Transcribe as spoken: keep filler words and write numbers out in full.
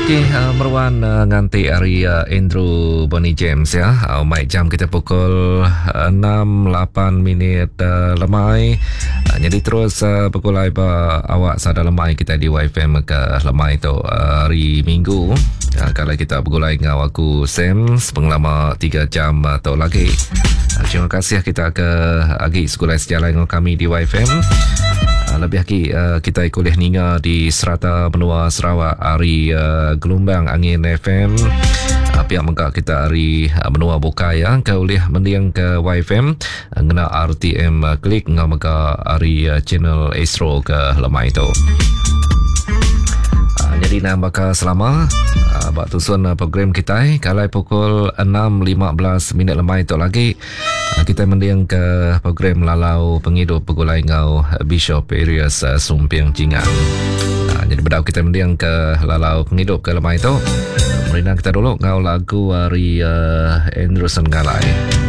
Okey, uh, Merwan uh, nganti hari uh, Andrew Bonnie James ya. Uh, mic jam kita pukul uh, enam lapan minit uh, lemai. Uh, jadi terus uh, pukul ba awak sada lemai kita di Y F M ke lemai tu uh, hari Minggu. Uh, kalau kita bergulai dengan aku Sam sepengalaman tiga jam atau uh, lagi. Uh, terima kasih kita ke agi sekolah sejalan dengan kami di Y F M. Uh, lebih lagi uh, kita kuliah ninga di Serata Benua Sarawak hari uh, gelombang angin F M. Uh, pihak megak kita hari uh, Benua Bukaya ke uliah mendiang ke Y F M uh, ngena R T M uh, klik ngah megak hari uh, channel Astro ke lemai tu. Uh, jadi nak bakal selama uh, bak tusun uh, program kita eh. Kalau pukul enam lima belas minit lemai tu lagi kita mendiang ke program lalau penghidup pegulai ngau Bishop Areas uh, Sumpiang Jingan. Uh, jadi bedau kita mendiang ke lalau penghidup ke lemai tu. Merina kita dulu ngau lagu dari uh, Andrew Senggalai.